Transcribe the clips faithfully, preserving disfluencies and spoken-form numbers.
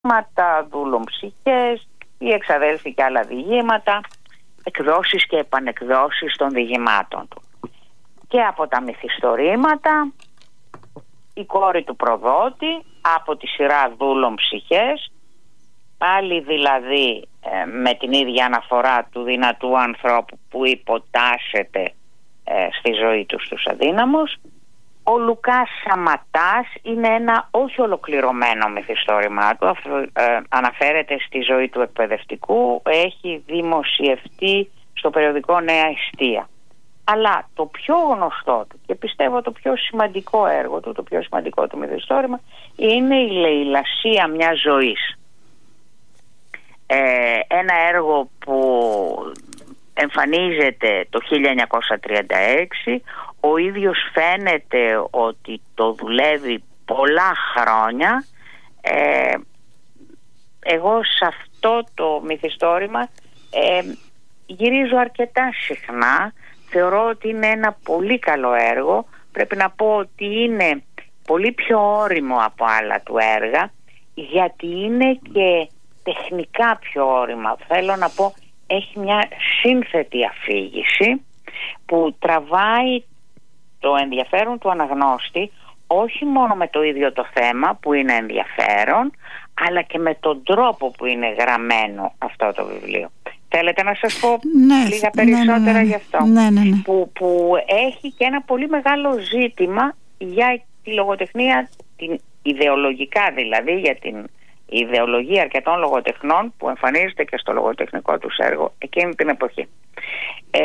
διηγήματα, δούλων ψυχές, οι εξαδέλφοι και άλλα διηγήματα, εκδόσεις και επανεκδόσεις των διηγημάτων του. Και από τα μυθιστορήματα, η κόρη του προδότη, από τη σειρά δούλων ψυχές, πάλι δηλαδή ε, με την ίδια αναφορά του δυνατού ανθρώπου που υποτάσσεται ε, στη ζωή του στους αδύναμους. Ο Λουκάς Σαματάς είναι ένα όχι ολοκληρωμένο μυθιστόρημά του, ε, αναφέρεται στη ζωή του εκπαιδευτικού, έχει δημοσιευτεί στο περιοδικό Νέα Ιστία. Αλλά το πιο γνωστό του και πιστεύω το πιο σημαντικό έργο του, το πιο σημαντικό του μυθιστόρημα, είναι η Λαιλασία μιας ζωής. Ε, ένα έργο που εμφανίζεται το χίλια εννιακόσια τριάντα έξι, ο ίδιος φαίνεται ότι το δουλεύει πολλά χρόνια. Ε, εγώ σε αυτό το μυθιστόρημα ε, γυρίζω αρκετά συχνά. Θεωρώ ότι είναι ένα πολύ καλό έργο. Πρέπει να πω ότι είναι πολύ πιο ώριμο από άλλα του έργα, γιατί είναι και τεχνικά πιο ώριμο. Θέλω να πω, έχει μια σύνθετη αφήγηση που τραβάει το ενδιαφέρον του αναγνώστη, όχι μόνο με το ίδιο το θέμα που είναι ενδιαφέρον, αλλά και με τον τρόπο που είναι γραμμένο αυτό το βιβλίο. Θέλετε να σας πω ναι, λίγα περισσότερα ναι, ναι, ναι. γι' αυτό? Ναι, ναι, ναι. Που, που έχει και ένα πολύ μεγάλο ζήτημα για τη λογοτεχνία, την ιδεολογικά δηλαδή, για την ιδεολογία αρκετών λογοτεχνών που εμφανίζεται και στο λογοτεχνικό τους έργο εκείνη την εποχή. Ε,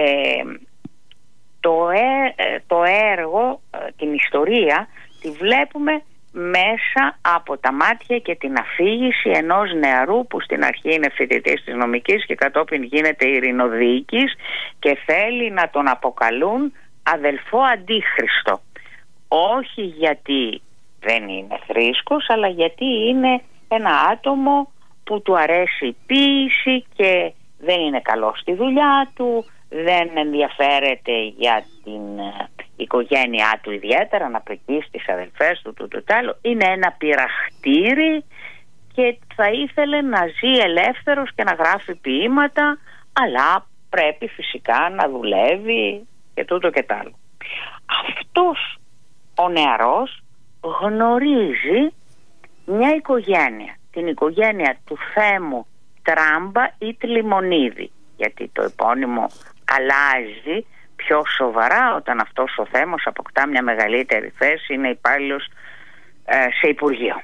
το, ε, το έργο, την ιστορία, τη βλέπουμε μέσα από τα μάτια και την αφήγηση ενός νεαρού που στην αρχή είναι φοιτητής της νομικής και κατόπιν γίνεται ειρηνοδίκης και θέλει να τον αποκαλούν αδελφό Αντίχριστο. Όχι γιατί δεν είναι θρήσκος, αλλά γιατί είναι ένα άτομο που του αρέσει η ποίηση και δεν είναι καλό στη δουλειά του, δεν ενδιαφέρεται για την οικογένειά του ιδιαίτερα, να πρικήσει τις αδελφές του, του, του, του άλλο. Είναι ένα πειραχτήρι και θα ήθελε να ζει ελεύθερος και να γράφει ποίηματα, αλλά πρέπει φυσικά να δουλεύει και τούτο και τ' άλλο. Αυτός ο νεαρός γνωρίζει μια οικογένεια, την οικογένεια του Θέμου Τράμπα ή Τλιμονίδη, γιατί το επώνυμο αλλάζει πιο σοβαρά όταν αυτός ο Θέμος αποκτά μια μεγαλύτερη θέση, είναι υπάλληλος ε, σε υπουργείο.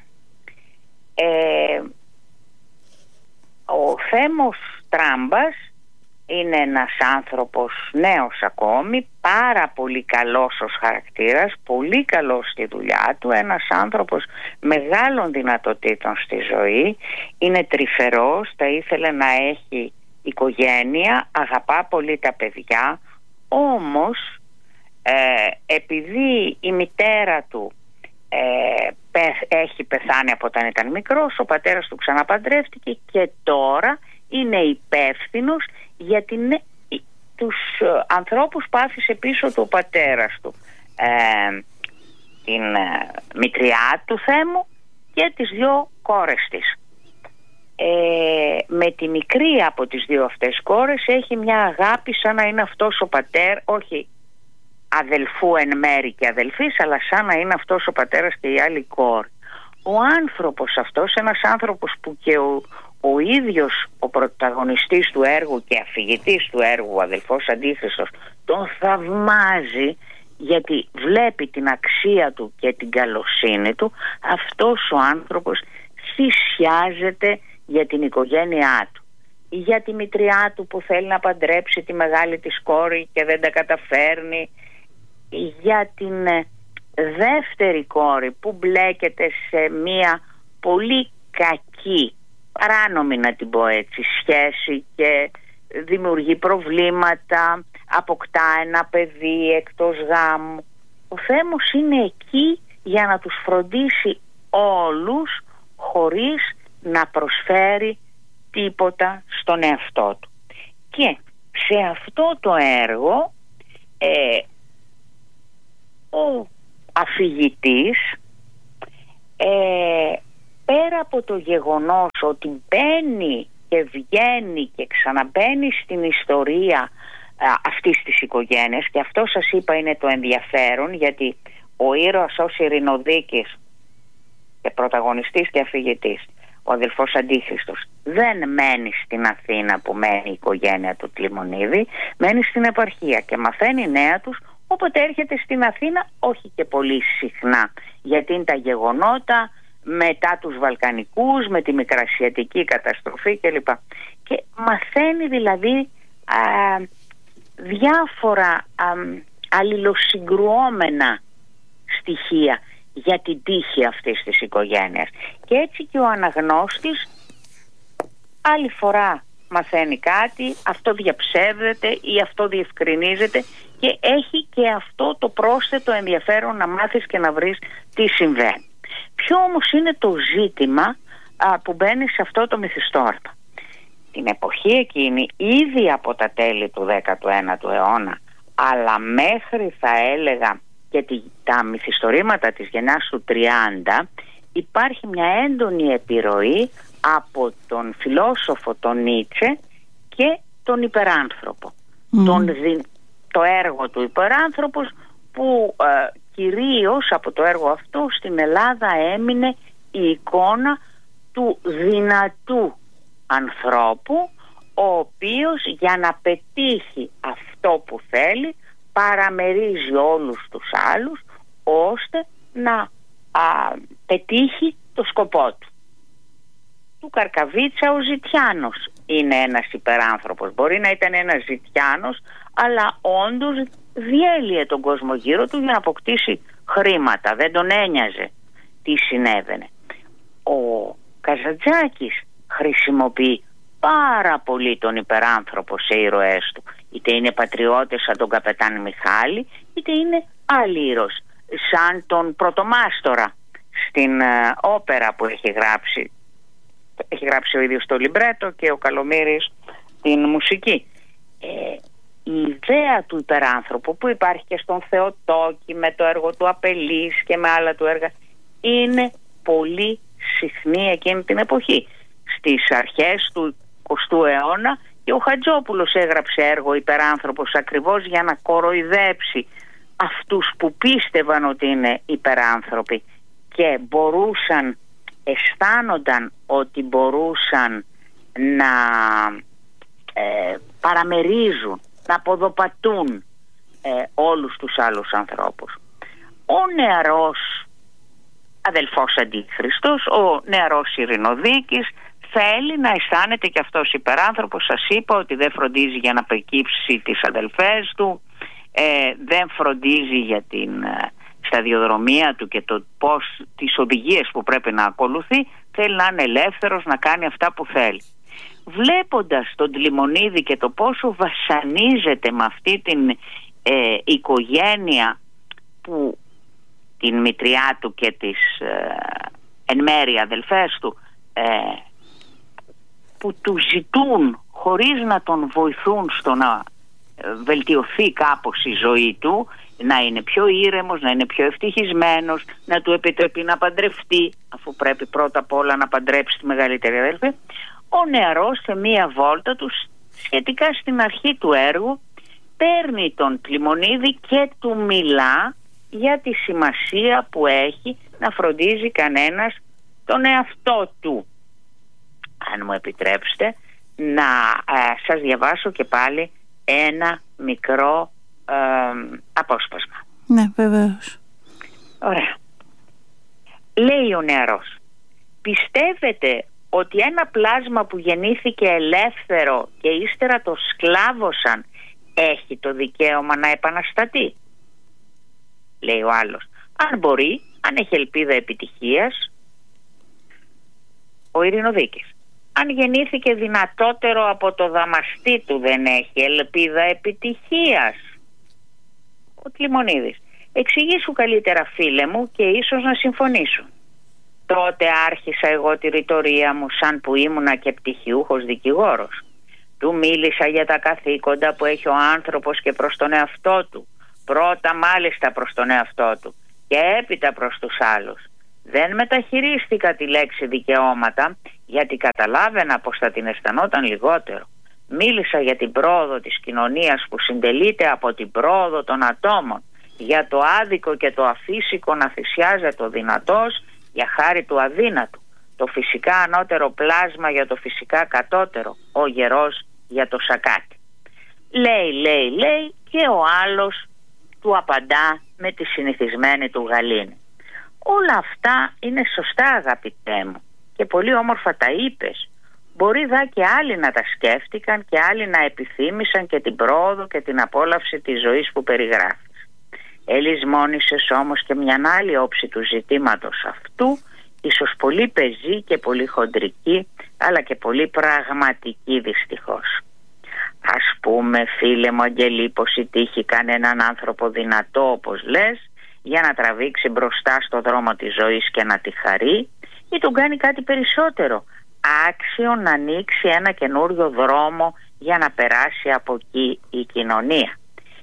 Ε, ο Θέμος Τράμπας είναι ένας άνθρωπος νέος ακόμη, πάρα πολύ καλός ως χαρακτήρας, πολύ καλός στη δουλειά του, ένας άνθρωπος μεγάλων δυνατοτήτων στη ζωή, είναι τρυφερός, θα ήθελε να έχει οικογένεια, αγαπά πολύ τα παιδιά, όμως ε, επειδή η μητέρα του ε, πε, έχει πεθάνει από όταν ήταν μικρός, ο πατέρας του ξαναπαντρεύτηκε και τώρα είναι υπεύθυνος για την, τους ανθρώπους που άφησε πίσω του ο πατέρας του, ε, την ε, μητριά του Θέμου και τις δύο κόρες της. Ε, με τη μικρή από τις δύο αυτές κόρες έχει μια αγάπη σαν να είναι αυτός ο πατέρ, όχι αδελφού εν μέρη και αδελφής, αλλά σαν να είναι αυτός ο πατέρας και η άλλη κόρη. Ο άνθρωπος αυτός, ένας άνθρωπος που και ο, ο ίδιος ο πρωταγωνιστής του έργου και αφηγητής του έργου, ο αδελφός Αντίχριστος, τον θαυμάζει γιατί βλέπει την αξία του και την καλοσύνη του. Αυτός ο άνθρωπος θυσιάζεται για την οικογένειά του, για τη μητριά του που θέλει να παντρέψει τη μεγάλη της κόρη και δεν τα καταφέρνει, για την δεύτερη κόρη που μπλέκεται σε μία πολύ κακή, παράνομη να την πω έτσι, σχέση και δημιουργεί προβλήματα, αποκτά ένα παιδί εκτός γάμου. Ο Θέμος είναι εκεί για να τους φροντίσει όλους χωρίς να προσφέρει τίποτα στον εαυτό του. Και σε αυτό το έργο ε, ο αφηγητής ε, πέρα από το γεγονός ότι μπαίνει και βγαίνει και ξαναμπαίνει στην ιστορία α, αυτής της οικογένειας, και αυτό σας είπα είναι το ενδιαφέρον, γιατί ο ήρωας ως Ειρηνοδίκης και πρωταγωνιστής και αφηγητής, ο αδελφός Αντίχριστος, δεν μένει στην Αθήνα που μένει η οικογένεια του Τλιμονίδη, μένει στην επαρχία και μαθαίνει νέα τους, όποτε έρχεται στην Αθήνα, όχι και πολύ συχνά, γιατί είναι τα γεγονότα μετά τους Βαλκανικούς, με τη Μικρασιατική καταστροφή κλπ. Και μαθαίνει δηλαδή α, διάφορα α, αλληλοσυγκρουόμενα στοιχεία για την τύχη αυτής της οικογένειας. Και έτσι και ο αναγνώστης άλλη φορά μαθαίνει κάτι, αυτό διαψεύδεται ή αυτό διευκρινίζεται, και έχει και αυτό το πρόσθετο ενδιαφέρον να μάθεις και να βρεις τι συμβαίνει. Ποιο όμως είναι το ζήτημα α, που μπαίνει σε αυτό το μυθιστόρημα? Την εποχή εκείνη, ήδη από τα τέλη του δέκατου ένατου αιώνα, αλλά μέχρι θα έλεγα και τη, τα μυθιστορήματα της γενιάς του τριάντα, υπάρχει μια έντονη επιρροή από τον φιλόσοφο τον Νίτσε και τον υπεράνθρωπο. Mm. Τον, το έργο του Υπεράνθρωπος, που ε, κυρίως από το έργο αυτό στην Ελλάδα έμεινε η εικόνα του δυνατού ανθρώπου, ο οποίος για να πετύχει αυτό που θέλει παραμερίζει όλους τους άλλους ώστε να α, πετύχει το σκοπό του. Του Καρκαβίτσα ο Ζητιάνος είναι ένας υπεράνθρωπος. Μπορεί να ήταν ένας Ζητιάνος, αλλά όντως διέλυε τον κόσμο γύρω του για να αποκτήσει χρήματα. Δεν τον ένοιαζε τι συνέβαινε. Ο Καζαντζάκης χρησιμοποιεί πάρα πολύ τον υπεράνθρωπο σε ήρωές του. Είτε είναι πατριώτες σαν τον καπετάν Μιχάλη, είτε είναι άλλοι ήρωες, σαν τον Πρωτομάστορα στην ε, όπερα που έχει γράψει. Έχει γράψει ο ίδιος το λιμπρέτο και ο Καλομύρης την μουσική. Ε, η ιδέα του υπεράνθρωπου που υπάρχει και στον Θεοτόκη με το έργο του Απελής και με άλλα του έργα, είναι πολύ συχνή εκείνη την εποχή. Στις αρχές του εικοστού αιώνα και ο Χατζόπουλος έγραψε έργο υπεράνθρωπος ακριβώς για να κοροϊδέψει αυτούς που πίστευαν ότι είναι υπεράνθρωποι και μπορούσαν, αισθάνονταν ότι μπορούσαν να ε, παραμερίζουν, να ποδοπατούν ε, όλους τους άλλους ανθρώπους. Ο νεαρός αδελφός Αντίχριστος, ο νεαρός Ειρηνοδίκης, θέλει να αισθάνεται και αυτός υπεράνθρωπος. Σας είπα ότι δεν φροντίζει για να προκύψει τις αδελφές του, ε, δεν φροντίζει για την ε, σταδιοδρομία του και το πώς, τις οδηγίες που πρέπει να ακολουθεί. Θέλει να είναι ελεύθερος, να κάνει αυτά που θέλει. Βλέποντας τον Τλιμονίδη και το πόσο βασανίζεται με αυτή την ε, οικογένεια, που την μητριά του και τις ε, εν μέρει αδελφές του, ε, που του ζητούν χωρίς να τον βοηθούν στο να βελτιωθεί κάπως η ζωή του, να είναι πιο ήρεμος, να είναι πιο ευτυχισμένος, να του επιτρέπει να παντρευτεί, αφού πρέπει πρώτα απ' όλα να παντρέψει τη μεγαλύτερη αδέλφη. Ο νεαρός σε μία βόλτα του σχετικά στην αρχή του έργου παίρνει τον Τλιμονίδη και του μιλά για τη σημασία που έχει να φροντίζει κανένας τον εαυτό του. Αν μου επιτρέψετε να ε, σας διαβάσω και πάλι ένα μικρό ε, απόσπασμα. Ναι, βεβαίως. Ωραία. Λέει ο νεαρός: πιστεύετε ότι ένα πλάσμα που γεννήθηκε ελεύθερο και ύστερα το σκλάβωσαν έχει το δικαίωμα να επαναστατεί? Λέει ο άλλος: αν μπορεί, αν έχει ελπίδα επιτυχίας. Ο Ειρηνοδίκης: αν γεννήθηκε δυνατότερο από το δαμαστή του, δεν έχει ελπίδα επιτυχίας. Ο Τλιμονίδης: εξηγήσου καλύτερα, φίλε μου, και ίσως να συμφωνήσουν. Τότε άρχισα εγώ τη ρητορία μου, σαν που ήμουνα και πτυχιούχος δικηγόρος. Του μίλησα για τα καθήκοντα που έχει ο άνθρωπος και προς τον εαυτό του. Πρώτα μάλιστα προς τον εαυτό του και έπειτα προς τους άλλους. Δεν μεταχειρίστηκα τη λέξη δικαιώματα, γιατί καταλάβαινα πως θα την αισθανόταν λιγότερο. Μίλησα για την πρόοδο της κοινωνίας που συντελείται από την πρόοδο των ατόμων, για το άδικο και το αφύσικο να θυσιάζεται ο δυνατός για χάρη του αδύνατου, το φυσικά ανώτερο πλάσμα για το φυσικά κατώτερο, ο γερός για το σακάτι. Λέει, λέει, λέει και ο άλλος του απαντά με τη συνηθισμένη του γαλήνη. Όλα αυτά είναι σωστά, αγαπητέ μου, και πολύ όμορφα τα είπες. Μπορεί δα και άλλοι να τα σκέφτηκαν και άλλοι να επιθύμησαν και την πρόοδο και την απόλαυση της ζωής που περιγράφεις. Ελισμόνησες όμως και μια άλλη όψη του ζητήματος αυτού, ίσως πολύ πεζή και πολύ χοντρική, αλλά και πολύ πραγματική δυστυχώς. Ας πούμε, φίλε μου Αγγελή, πως η τύχη κάνει έναν άνθρωπο δυνατό, όπως λες, για να τραβήξει μπροστά στο δρόμο της ζωής και να τη χαρεί, ή τον κάνει κάτι περισσότερο, άξιο να ανοίξει ένα καινούριο δρόμο για να περάσει από εκεί η κοινωνία.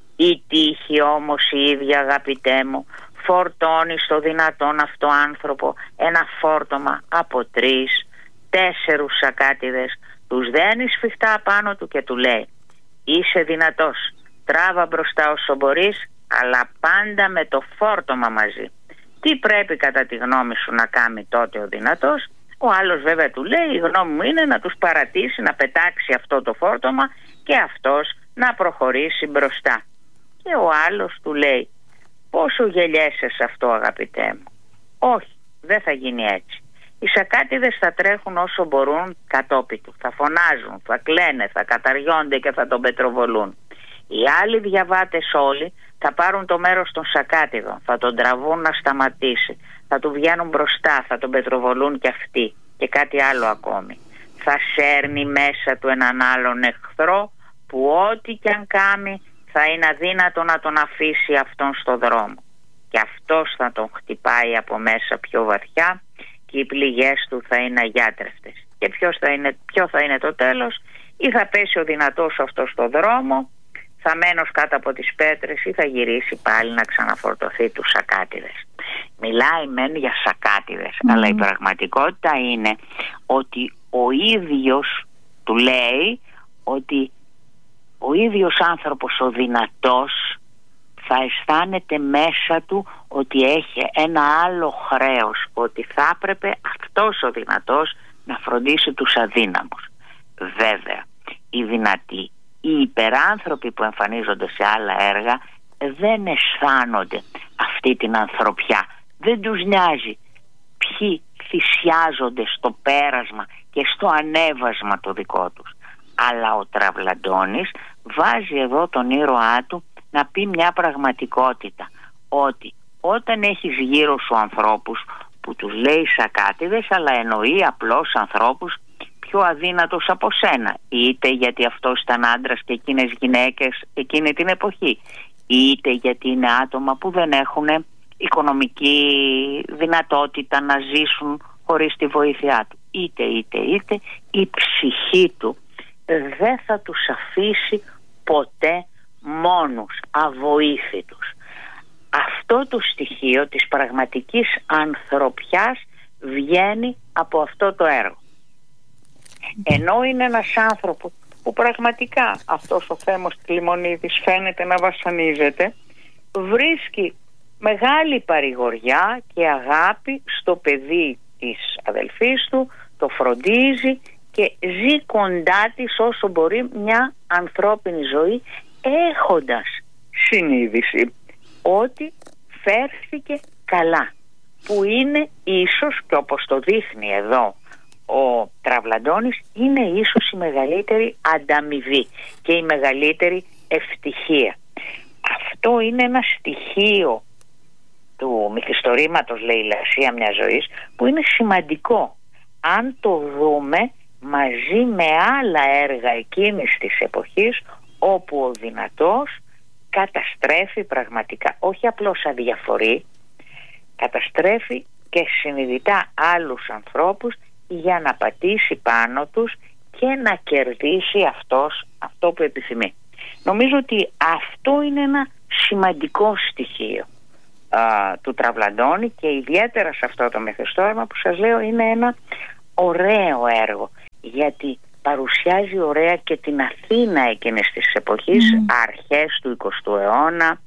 Η τύχη όμως η ίδια, αγαπητέ μου, φορτώνει στο δυνατόν αυτό άνθρωπο ένα φόρτωμα από τρεις, τέσσερους σακάτιδες, τους δένει σφιχτά πάνω του και του λέει: είσαι δυνατός, τράβα μπροστά όσο μπορείς, αλλά πάντα με το φόρτωμα μαζί. Τι πρέπει κατά τη γνώμη σου να κάνει τότε ο δυνατός? Ο άλλος βέβαια του λέει: η γνώμη μου είναι να τους παρατήσει, να πετάξει αυτό το φόρτωμα και αυτός να προχωρήσει μπροστά. Και ο άλλος του λέει: πόσο γελιέσαι σε αυτό, αγαπητέ μου? Όχι, δεν θα γίνει έτσι. Οι σακάτιδες θα τρέχουν όσο μπορούν κατόπι του, θα φωνάζουν, θα κλαίνε, θα καταριώνται και θα τον πετροβολούν. Οι άλλοι διαβάτες όλοι θα πάρουν το μέρος των σακάτιδων, θα τον τραβούν να σταματήσει, θα του βγαίνουν μπροστά, θα τον πετροβολούν κι αυτοί και κάτι άλλο ακόμη. Θα σέρνει μέσα του έναν άλλον εχθρό που ό,τι κι αν κάνει θα είναι αδύνατο να τον αφήσει αυτόν στο δρόμο. Και αυτός θα τον χτυπάει από μέσα πιο βαθιά και οι πληγές του θα είναι αγιάτρευτες. Και ποιος θα είναι, ποιο θα είναι το τέλος? Ή θα πέσει ο δυνατός αυτός στο δρόμο, θα μένω κάτω από τις πέτρες, ή θα γυρίσει πάλι να ξαναφορτωθεί τους σακάτιδες. Μιλάει μεν για σακάτιδες, mm. αλλά η πραγματικότητα είναι ότι ο ίδιος του λέει ότι ο ίδιος άνθρωπος, ο δυνατός, θα αισθάνεται μέσα του ότι έχει ένα άλλο χρέος, ότι θα έπρεπε αυτός ο δυνατός να φροντίσει τους αδύναμους. Βέβαια, οι δυνατοί, οι υπεράνθρωποι που εμφανίζονται σε άλλα έργα δεν αισθάνονται αυτή την ανθρωπιά. Δεν τους νοιάζει ποιοι θυσιάζονται στο πέρασμα και στο ανέβασμα το δικό τους. Αλλά ο Τραβλαντώνης βάζει εδώ τον ήρωά του να πει μια πραγματικότητα, ότι όταν έχεις γύρω σου ανθρώπους που τους λέει σακάτιδες, αλλά εννοεί απλώς ανθρώπους πιο αδύνατος από σένα, είτε γιατί αυτός ήταν άντρας και εκείνες γυναίκες εκείνη την εποχή, είτε γιατί είναι άτομα που δεν έχουν οικονομική δυνατότητα να ζήσουν χωρίς τη βοήθειά του, είτε είτε είτε η ψυχή του δεν θα τους αφήσει ποτέ μόνους, αβοήθητους. Αυτό το στοιχείο της πραγματικής ανθρωπιάς βγαίνει από αυτό το έργο. Ενώ είναι ένας άνθρωπος που πραγματικά αυτός ο Θέμος Κλιμονίδης φαίνεται να βασανίζεται, βρίσκει μεγάλη παρηγοριά και αγάπη στο παιδί της αδελφής του, το φροντίζει και ζει κοντά της όσο μπορεί μια ανθρώπινη ζωή, έχοντας συνείδηση ότι φέρθηκε καλά, που είναι ίσως, και όπως το δείχνει εδώ ο Τραβλαντώνης, είναι ίσως η μεγαλύτερη ανταμοιβή και η μεγαλύτερη ευτυχία. Αυτό είναι ένα στοιχείο του μυθιστορήματος Λαιλασία μιας ζωής που είναι σημαντικό αν το δούμε μαζί με άλλα έργα εκείνης της εποχής, όπου ο δυνατός καταστρέφει πραγματικά, όχι απλώς αδιαφορεί, καταστρέφει και συνειδητά άλλους ανθρώπους για να πατήσει πάνω τους και να κερδίσει αυτός αυτό που επιθυμεί. Νομίζω ότι αυτό είναι ένα σημαντικό στοιχείο. α, του Τραβλαντώνη, και ιδιαίτερα σε αυτό το μυθιστόρημα που σας λέω είναι ένα ωραίο έργο, γιατί παρουσιάζει ωραία και την Αθήνα εκείνης της εποχής, mm. αρχές του εικοστού αιώνα,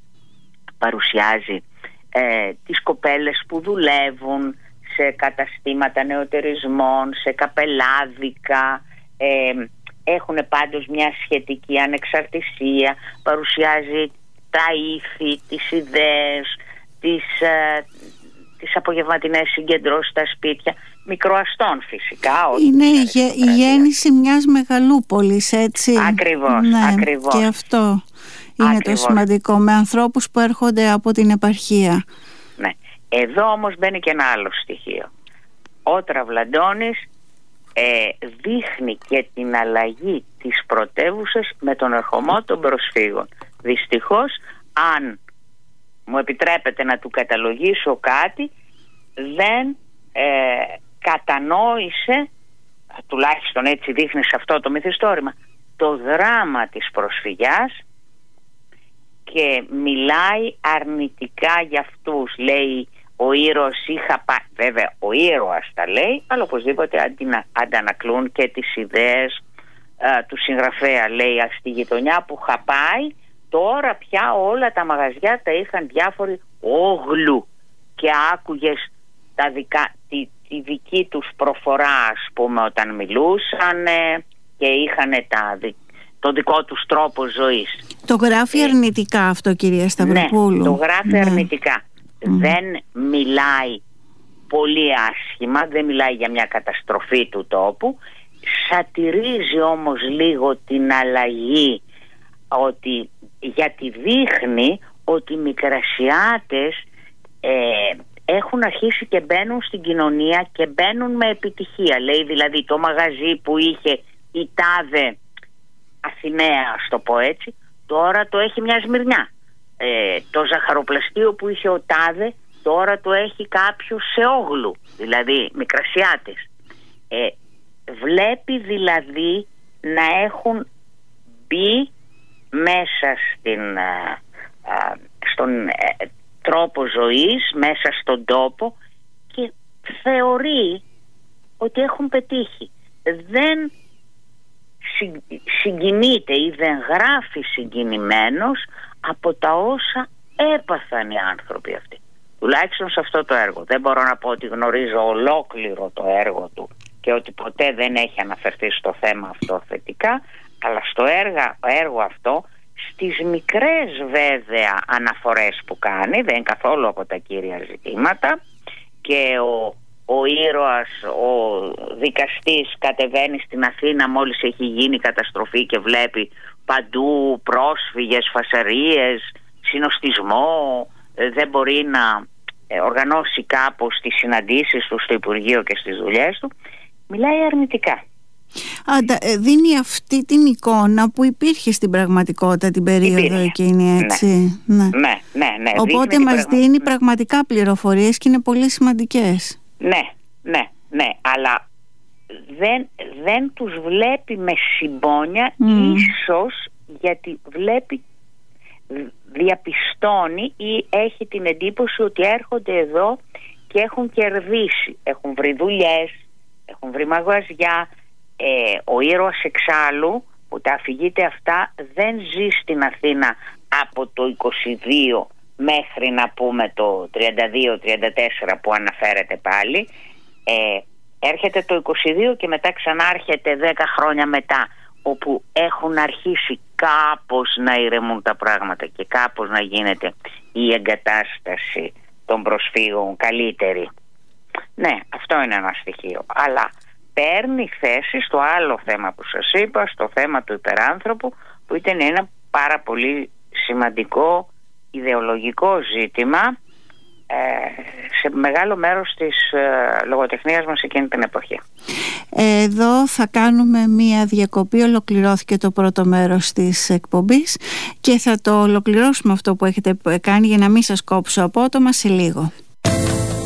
παρουσιάζει ε, τις κοπέλες που δουλεύουν σε καταστήματα νεωτερισμών, σε καπελάδικα, ε, έχουν πάντως μια σχετική ανεξαρτησία, παρουσιάζει τα ήθη, τις ιδέες, τις, ε, τις απογευματινές συγκεντρώσεις στα σπίτια, μικροαστών φυσικά. Είναι η, γε, η γέννηση μιας μεγαλούπολης, έτσι. Ακριβώς, ναι, ακριβώς. Και αυτό είναι ακριβώς το σημαντικό, με ανθρώπους που έρχονται από την επαρχία. Ναι. Εδώ όμως μπαίνει και ένα άλλο στοιχείο. Ο Τραβλαντώνης ε, δείχνει και την αλλαγή της πρωτεύουσας με τον ερχομό των προσφύγων. Δυστυχώς, αν μου επιτρέπετε να του καταλογίσω κάτι, δεν ε, κατανόησε, τουλάχιστον έτσι δείχνει σε αυτό το μυθιστόρημα, το δράμα της προσφυγιάς, και μιλάει αρνητικά για αυτούς. Λέει ο ήρωας είχα πάει, βέβαια ο ήρωας τα λέει, αλλά οπωσδήποτε αντινα, αντανακλούν και τις ιδέες α, του συγγραφέα. Λέει, στη γειτονιά που είχα πάει τώρα πια όλα τα μαγαζιά τα είχαν διάφοροι όγλου, και άκουγες τα δικά, τη, τη δική τους προφορά, ας πούμε, όταν μιλούσαν, και είχαν τα, το δικό τους τρόπο ζωής. Το γράφει ε, αρνητικά αυτό, κυρία Σταυροπούλου. Ναι, το γράφει ναι. αρνητικά. Mm. Δεν μιλάει πολύ άσχημα, δεν μιλάει για μια καταστροφή του τόπου. Σατυρίζει όμως λίγο την αλλαγή, ότι, γιατί δείχνει ότι οι μικρασιάτες ε, έχουν αρχίσει και μπαίνουν στην κοινωνία και μπαίνουν με επιτυχία. Λέει δηλαδή το μαγαζί που είχε η τάδε Αθηναία, ας το πω έτσι, τώρα το έχει μια Σμυρνιά. Ε, το ζαχαροπλαστείο που είχε ο τάδε τώρα το έχει κάποιος σε Όγλου, δηλαδή μικρασιάτες. Ε, βλέπει δηλαδή να έχουν μπει μέσα στην, α, α, στον ε, τρόπο ζωής, μέσα στον τόπο, και θεωρεί ότι έχουν πετύχει. Δεν συγκινείται ή δεν γράφει συγκινημένος από τα όσα έπαθαν οι άνθρωποι αυτοί. Τουλάχιστον σε αυτό το έργο. Δεν μπορώ να πω ότι γνωρίζω ολόκληρο το έργο του και ότι ποτέ δεν έχει αναφερθεί στο θέμα αυτό θετικά, αλλά στο έργο, έργο αυτό, στις μικρές βέβαια αναφορές που κάνει, δεν είναι καθόλου από τα κύρια ζητήματα, και ο, ο ήρωας, ο δικαστής κατεβαίνει στην Αθήνα μόλις έχει γίνει καταστροφή και βλέπει παντού πρόσφυγες, φασαρίες, συνοστισμό, δεν μπορεί να οργανώσει κάπως τις συναντήσεις του στο Υπουργείο και στις δουλειές του. Μιλάει αρνητικά. Άντα, δίνει αυτή την εικόνα που υπήρχε στην πραγματικότητα την περίοδο υπήρχε. Εκείνη, έτσι. Ναι, ναι, ναι, ναι, ναι. Οπότε μας πραγμα... δίνει πραγματικά πληροφορίες και είναι πολύ σημαντικές. Ναι, ναι, ναι, αλλά δεν, δεν τους βλέπει με συμπόνια, mm. ίσως γιατί βλέπει, διαπιστώνει ή έχει την εντύπωση ότι έρχονται εδώ και έχουν κερδίσει, έχουν βρει δουλειές, έχουν βρει μαγαζιά. Ε, ο ήρωας εξάλλου που τα αφηγείται αυτά δεν ζει στην Αθήνα από το είκοσι δύο μέχρι να πούμε το τριάντα δύο τριάντα τέσσερα που αναφέρεται πάλι. ε, έρχεται το είκοσι δύο και μετά ξανάρχεται δέκα χρόνια μετά, όπου έχουν αρχίσει κάπως να ηρεμούν τα πράγματα και κάπως να γίνεται η εγκατάσταση των προσφύγων καλύτερη. Ναι, αυτό είναι ένα στοιχείο, αλλά παίρνει θέση στο άλλο θέμα που σας είπα, στο θέμα του υπεράνθρωπου, που ήταν ένα πάρα πολύ σημαντικό ιδεολογικό ζήτημα ε, σε μεγάλο μέρος της ε, λογοτεχνίας μας εκείνη την εποχή. Εδώ θα κάνουμε μία διακοπή. Ολοκληρώθηκε το πρώτο μέρος της εκπομπής και θα το ολοκληρώσουμε αυτό που έχετε κάνει, για να μην σας κόψω απότομα, σε λίγο.